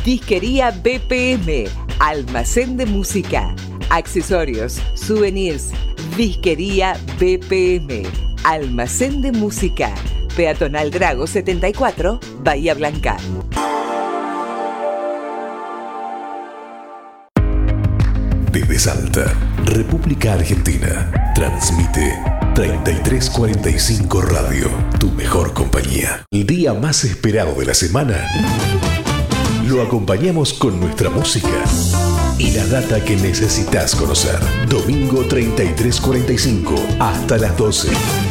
Disquería BPM, almacén de música, accesorios, souvenirs. Disquería BPM, almacén de música, Peatonal Drago 74, Bahía Blanca. Desde Salta, República Argentina, transmite 3345 Radio, tu mejor compañía. El día más esperado de la semana, lo acompañamos con nuestra música y la data que necesitas conocer. Domingo 3345, hasta las 12.